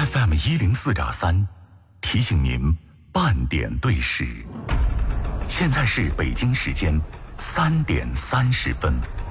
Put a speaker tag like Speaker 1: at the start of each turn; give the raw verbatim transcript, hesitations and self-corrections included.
Speaker 1: F M 一零四点三，提醒您半点对时。现在是北京时间三点三十分。